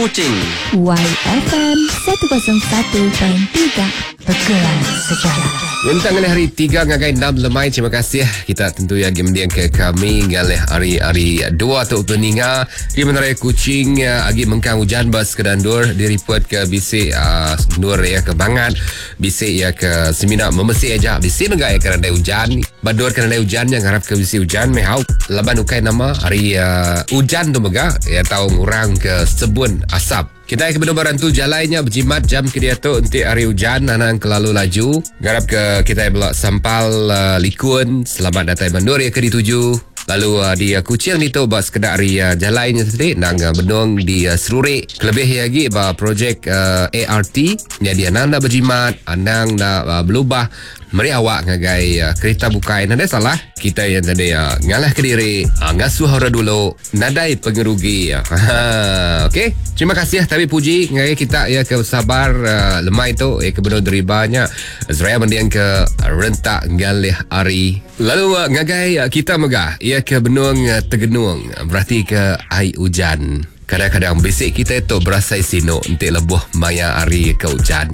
Kuching. YFM 101.3 Bergerak Sejarah. Rentang hari 3 ngagai 6 lemai. Terima kasih kita tentu yang mendiang ke kami ngalih hari 2 tu peninga di Menara Kuching agi mengkang hujan bas ke dandur direport ke bisik nur ya ke bangan bisik ya ke semina memesi aja bisik mengai kerana hujan badur kerana hujan yang harap ke bisik hujan mehau laban ukai nama hari hujan tu mega ya tahu ngurang ke sebun asap. Kita ke benar tu jalannya berjimat jam ke dia tu untuk hari hujan anak kelalu laju. Garap ke kita belak sampal likun selamat datang Bandur ya ke dituju. Lalu di Kuching ni tu bas kedak hari jalannya tadi nang benung di Seruri. Kelebih lagi ba projek ART jadi anang dah berjimat, anang dah berubah. Mari awak ngagai kereta bukai nada salah kita yang tadi ngalah ke diri ngasuh orang dulu nadai pengerugi okey terima kasih tapi puji ngagai kita ya ke sabar lemai tu ke benar deribanya Zraya mendiang ke rentak ngalih hari lalu ngagai kita megah ya ke benung tegenung berarti ke air hujan. Kadang-kadang bisik kita itu berasai sino untuk lebuh maya hari ke hujan.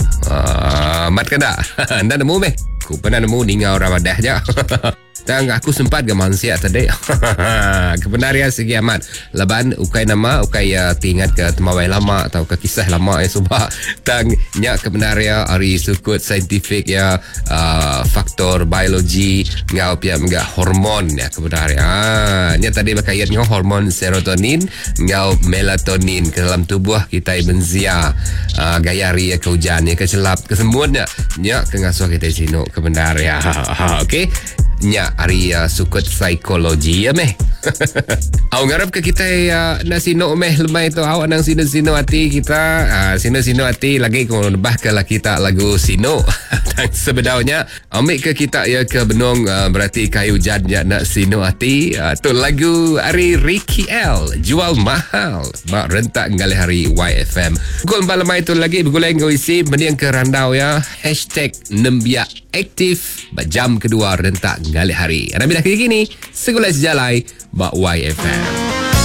Mat kan tak? Anda nemu meh? Aku pernah nemu ningau Ramadah je. Dan aku sempat ke mansia tadi. Kebenaran segi amat. Laban ukai nama, ukai tingat ke temawai lama atau ke kisah lama subah. Dan nyak kebenaran hari sukut saintifik ya faktor biologi ngau pia menga hormon ya kebenaran. Nya tadi berkait dengan hormon serotonin ngau melatonin ke dalam tubuh kita benzia gaya hari ke hujan ya ke celap ke semuanya nyak ke ngasuh kita sino kebenaran. Okey. Nya hari sukut psikologi ya meh. Awak ngarap ke kita nak sino meh lemai tu awak nang sino hati kita sino hati lagi kau lebah ke lah kita lagu sino. Dan sebenarnya ambil ke kita ya ke benung berarti kayu hujan ya nak sino hati tu lagu hari Ricky L jual mahal mak rentak ngalih hari YFM. Gol lemai tu lagi bergulai ngau isi mendiang ke randau ya #nembia aktif jam kedua rentak ngalih hari. Anda bila kini segulai sejalai Bak YFM.